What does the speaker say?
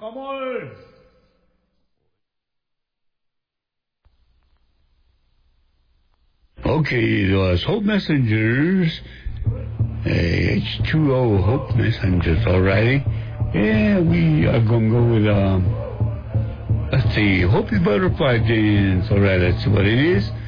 Kamol! Okay, those Hope Messengers. H2O Hope Messengers, alrighty. Yeah, we are going to go with, let's see, Hopi Butterfly Dance. Alright, let's see what it is.